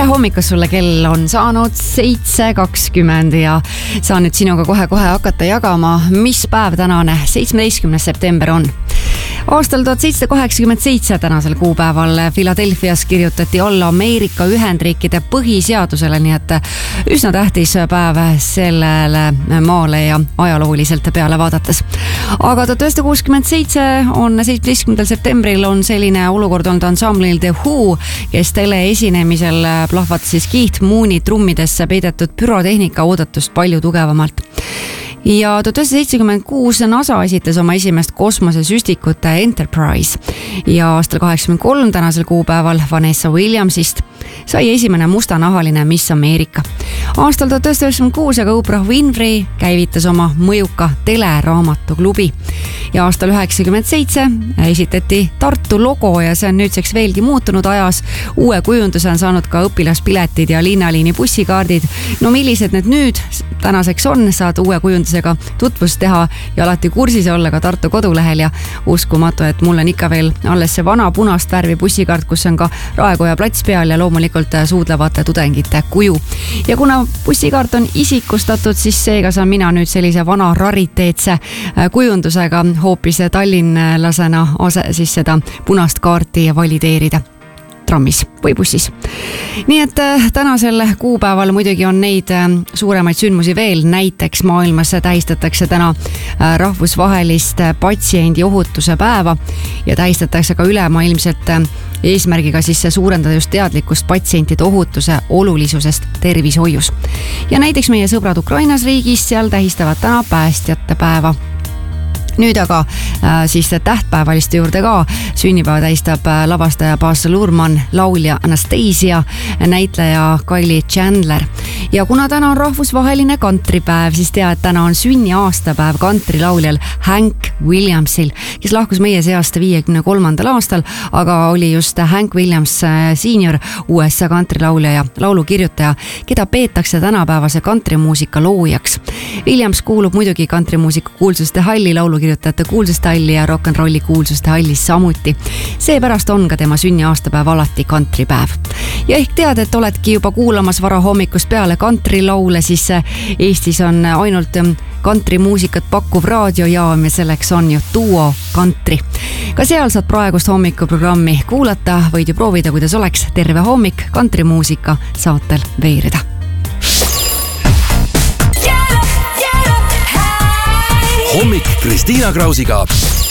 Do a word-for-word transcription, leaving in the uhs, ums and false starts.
tere hommikust sulle, kell on saanud seitse kakskümmend ja saan nüüd sinuga kohe-kohe hakata jagama, mis päev tänane seitsmeteistkümnes september on. Aastal tuhat seitsesada kaheksakümmend seitse tänasel kuupäeval Philadelphias kirjutati alla Ameerika Ühendriikide põhiseadusele, nii et üsna tähtis päev sellele maale ja ajalooliselt peale vaadates. Aga tuhat üheksasada kuuskümmend seitse on seitsmeteistkümnendal septembril on selline olukord olnud ansamblil The Who, kes teleesinemisel plahvatas siis Keith Mooni trummidesse peidetud pürotehnika oodatust palju tugevamalt. Ja tuhat üheksasada seitsekümmend kuus NASA esitas oma esimest kosmosesüstikute Enterprise ja aastal kaheksakümmend kolm tänasel kuupäeval Vanessa Williamsist sai esimene mustanahaline Miss Ameerika. Aastal tuhat üheksasada üheksakümmend kuus aga Oprah Winfrey käivitas oma mõjuka teleraamatuklubi ja aastal üheksakümmend seitse esitati Tartu logo ja see on nüüdseks veelgi muutunud ajas. Uue kujunduse on saanud ka õpilaspiletid ja linnaliini bussikaardid. No millised need nüüd tänaseks on, saad uue kujundusega tutvust teha ja alati kursis olla ka Tartu kodulehel ja uskumatu, et mul on ikka veel alles see vana punast värvi bussikaart, kus on ka Raekoja plats peal ja loomulikult suudlevate tudengite kuju. Ja kuna bussikaart on isikustatud, siis seega saan mina nüüd sellise vana rariteetse kujundusega hoopis tallinlasena ase, siis seda punast kaarti valideerida trammis või bussis. Nii et tänasel kuupäeval muidugi on neid suuremaid sündmusi veel, näiteks maailmas tähistatakse täna rahvusvahelist patsiendi ohutuse päeva ja tähistatakse ka ülemaailmselt eesmärgiga siis suurendada just teadlikkust patsientide ohutuse olulisusest tervishoius. Ja näiteks meie sõbrad Ukrainas riigis, seal tähistavad täna päästjate päeva. Nüüd aga siis tähtpäevaliste juurde ka sünnipäeva tähistab lavastaja Baz Luhrmann, laulja Anastasia, näitleja Kylie Chandler. Ja kuna täna on rahvusvaheline kantripäev, siis tea, et täna on sünni aastapäev kantrilauljal Hank Williamsil, kes lahkus meie seast viiekümne kolmandal aastal, aga oli just Hank Williams senior U S A kantrilaulja ja laulukirjutaja, keda peetakse tänapäevase kantrimuusika loojaks. Williams kuulub muidugi kantrimuusika kuulsuste halli, laulukirjutajate kuulsuste halli ja rock'n'rolli kuulsuste hallis samuti. Seepärast on ka tema sünni aastapäev alati kantripäev. Ja ehk tead, et oledki juba kuulamas vara hommikust peale kantrilaule, siis Eestis on ainult kantrimuusikat pakkuv raadiojaam ja selleks on ju Duo Kantri. Ka seal saad praegust hommikuprogrammi kuulata, võid ju proovida, kuidas oleks terve hommik kantrimuusika saatel veerida. Hommik Kristiina Krausiga